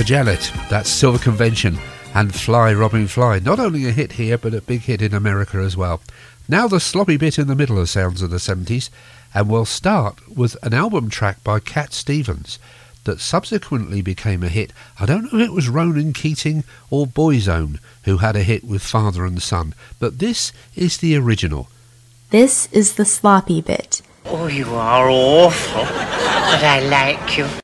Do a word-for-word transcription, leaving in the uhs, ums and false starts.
Majalit, that's Silver Convention, and Fly Robin Fly. Not only a hit here, but a big hit in America as well. Now the sloppy bit in the middle of sounds of the seventies, and we'll start with an album track by Cat Stevens that subsequently became a hit. I don't know if it was Ronan Keating or Boyzone who had a hit with Father and Son, but this is the original. This is the sloppy bit. Oh, you are awful, but I like you.